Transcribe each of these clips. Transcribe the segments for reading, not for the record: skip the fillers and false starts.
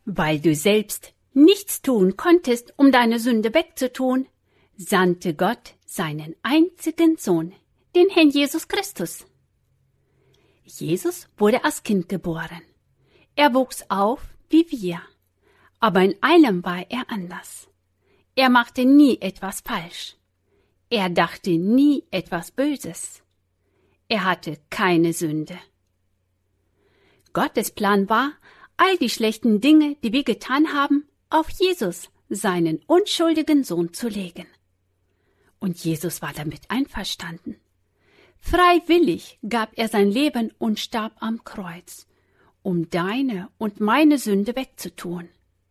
Weil du selbst nichts tun konntest, um deine Sünde wegzutun, sandte Gott seinen einzigen Sohn, den Herrn Jesus Christus. Jesus wurde als Kind geboren. Er wuchs auf wie wir, aber in allem war er anders. Er machte nie etwas falsch. Er dachte nie etwas Böses. Er hatte keine Sünde. Gottes Plan war, all die schlechten Dinge, die wir getan haben, auf Jesus, seinen unschuldigen Sohn, zu legen. Und Jesus war damit einverstanden. Freiwillig gab er sein Leben und starb am Kreuz, um deine und meine Sünde wegzutun.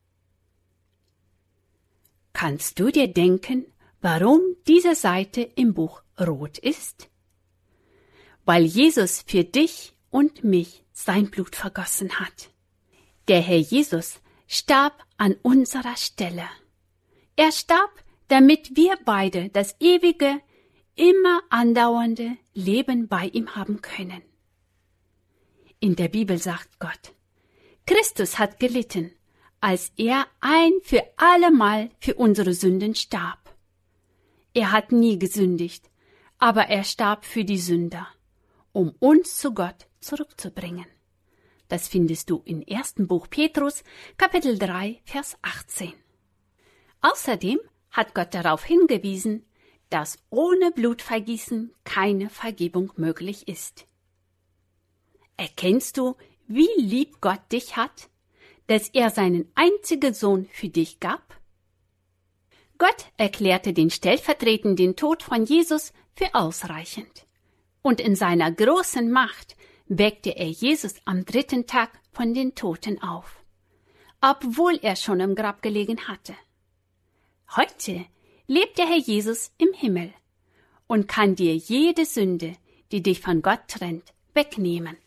Kannst du dir denken, warum diese Seite im Buch rot ist? Weil Jesus für dich und mich sein Blut vergossen hat. Der Herr Jesus starb an unserer Stelle. Er starb, damit wir beide das ewige, immer andauernde Leben bei ihm haben können. In der Bibel sagt Gott, Christus hat gelitten, als er ein für allemal für unsere Sünden starb. Er hat nie gesündigt, aber er starb für die Sünder, um uns zu Gott zurückzubringen. Das findest du im 1. Buch Petrus, Kapitel 3, Vers 18. Außerdem hat Gott darauf hingewiesen, dass ohne Blutvergießen keine Vergebung möglich ist. Erkennst du, wie lieb Gott dich hat, dass er seinen einzigen Sohn für dich gab? Gott erklärte den stellvertretenden Tod von Jesus für ausreichend. Und in seiner großen Macht weckte er Jesus am 3. Tag von den Toten auf, obwohl er schon im Grab gelegen hatte. Heute lebt der Herr Jesus im Himmel und kann dir jede Sünde, die dich von Gott trennt, wegnehmen.